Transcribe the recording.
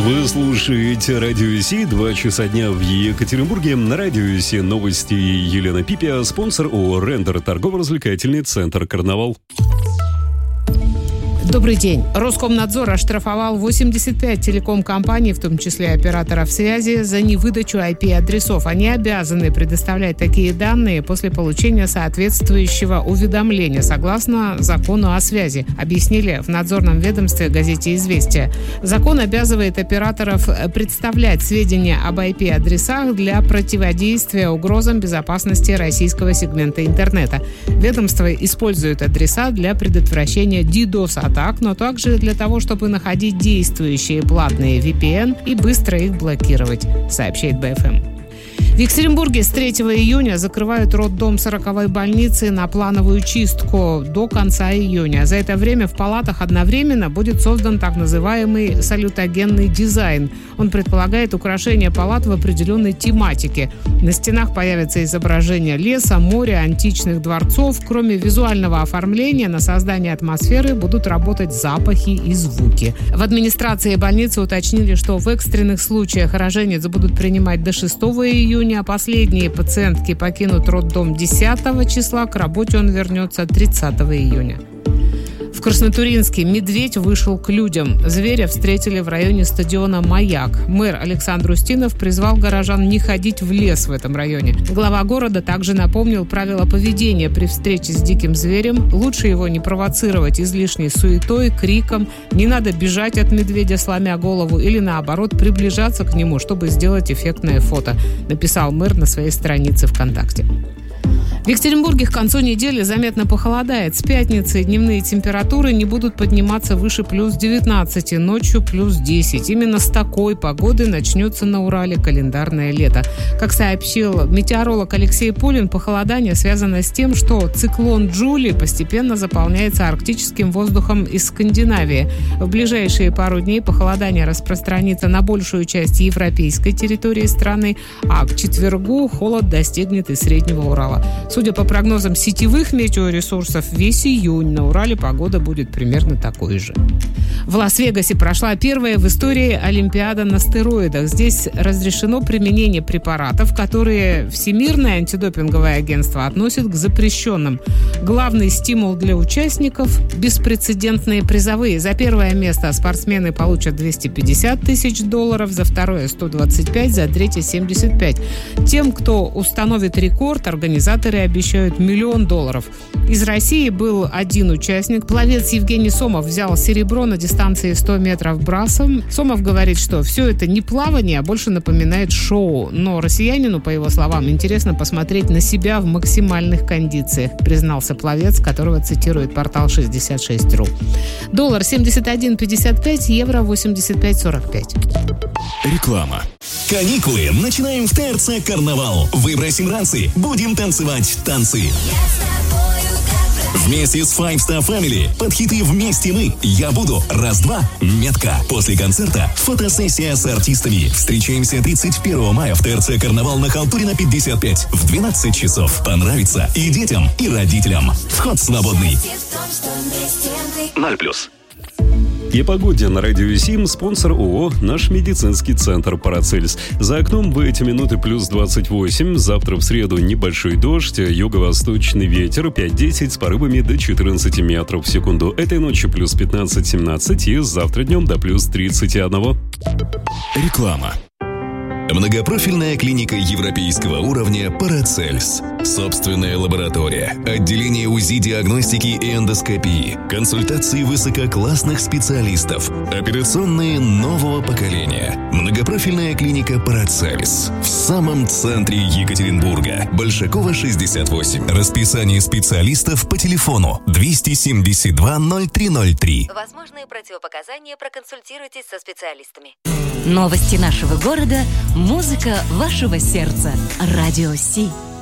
Вы слушаете Радио Си, 2 часа дня в Екатеринбурге. На Радио Си новости Елена Пипя, спонсор ООО «Рендер», торгово-развлекательный центр «Карнавал». Добрый день. Роскомнадзор оштрафовал 85 телеком-компаний, в том числе операторов связи, за невыдачу IP-адресов. Они обязаны предоставлять такие данные после получения соответствующего уведомления, согласно закону о связи, объяснили в надзорном ведомстве газете «Известия». Закон обязывает операторов представлять сведения об IP-адресах для противодействия угрозам безопасности российского сегмента интернета. Ведомство использует адреса для предотвращения DDoS-атак, но также для того, чтобы находить действующие платные VPN и быстро их блокировать, сообщает БФМ. В Екатеринбурге с 3 июня закрывают роддом 40-й больницы на плановую чистку до конца июня. За это время в палатах одновременно будет создан так называемый салютогенный дизайн. Он предполагает украшение палат в определенной тематике. На стенах появятся изображения леса, моря, античных дворцов. Кроме визуального оформления, на создание атмосферы будут работать запахи и звуки. В администрации больницы уточнили, что в экстренных случаях роженец будут принимать до 6 июня, а последние пациентки покинут роддом 10 числа, к работе он вернется 30 июня. В Краснотурьинске медведь вышел к людям. Зверя встретили в районе стадиона «Маяк». Мэр Александр Устинов призвал горожан не ходить в лес в этом районе. Глава города также напомнил правила поведения при встрече с диким зверем. Лучше его не провоцировать излишней суетой, криком. Не надо бежать от медведя, сломя голову, или наоборот приближаться к нему, чтобы сделать эффектное фото, написал мэр на своей странице ВКонтакте. В Екатеринбурге к концу недели заметно похолодает. С пятницы дневные температуры не будут подниматься выше плюс 19, ночью плюс 10. Именно с такой погоды начнется на Урале календарное лето. Как сообщил метеоролог Алексей Пулин, похолодание связано с тем, что циклон Джули постепенно заполняется арктическим воздухом из Скандинавии. В ближайшие пару дней похолодание распространится на большую часть европейской территории страны, а к четвергу холод достигнет и Среднего Урала. Судя по прогнозам сетевых метеоресурсов, весь июнь на Урале погода будет примерно такой же. В Лас-Вегасе прошла первая в истории Олимпиада на стероидах. Здесь разрешено применение препаратов, которые Всемирное антидопинговое агентство относит к запрещенным. Главный стимул для участников – беспрецедентные призовые. За первое место спортсмены получат $250 тысяч, за второе – 125, за третье – 75. Тем, кто установит рекорд, организаторы обещают $1 миллион. Из России был один участник. Пловец Евгений Сомов взял серебро на дистанции 100 метров брасом. Сомов говорит, что все это не плавание, а больше напоминает шоу. Но россиянину, по его словам, интересно посмотреть на себя в максимальных кондициях, признался пловец, которого цитирует портал 66.ru. Доллар 71.55, евро 85.45. Реклама. Каникулы начинаем в ТРЦ «Карнавал». Выбросим ранцы, будем танцевать танцы. Вместе с Five Star Family под хиты «Вместе мы», «Я буду», «Раз-два», «Метка». После концерта фотосессия с артистами. Встречаемся 31 мая в ТРЦ «Карнавал» на Халтурина 55 в 12 часов. Понравится и детям, и родителям. Вход свободный. 0+. И погоде на Радио Сим, спонсор ООО «Наш медицинский центр Парацельс». За окном в эти минуты плюс 28. Завтра в среду небольшой дождь, юго-восточный ветер 5-10 с порывами до 14 метров в секунду. Этой ночью плюс 15-17 и завтра днем до плюс 31. Реклама. Многопрофильная клиника европейского уровня «Парацельс». Собственная лаборатория, отделение УЗИ, диагностики и эндоскопии, консультации высококлассных специалистов, операционные нового поколения. Многопрофильная клиника «Парацельс» в самом центре Екатеринбурга. Большакова, 68. Расписание специалистов по телефону 272 0303. Возможные противопоказания, проконсультируйтесь со специалистами. Новости нашего города, музыка вашего сердца. Радио Си.